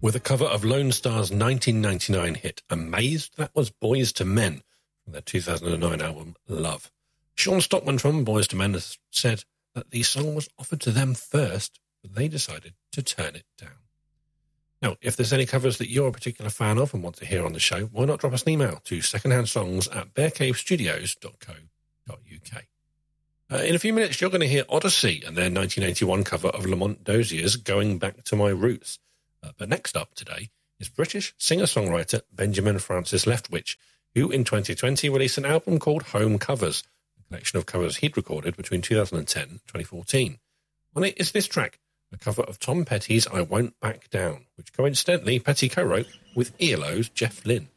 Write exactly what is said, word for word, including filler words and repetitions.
with a cover of Lone Star's nineteen ninety-nine hit Amazed. That was Boys to Men from their two thousand nine album Love. Sean Stockman from Boys to Men has said that the song was offered to them first, but they decided to turn it down. Now, if there's any covers that you're a particular fan of and want to hear on the show, why not drop us an email to secondhandsongs at bearcavestudios dot co dot uk. Uh, in a few minutes, you're going to hear Odyssey and their nineteen eighty-one cover of Lamont Dozier's Going Back to My Roots. Uh, but next up today is British singer-songwriter Benjamin Francis Leftwich, who in twenty twenty released an album called Home Covers, a collection of covers he'd recorded between two thousand ten and twenty fourteen. On it is this track, a cover of Tom Petty's I Won't Back Down, which coincidentally Petty co-wrote with E L O's Jeff Lynne.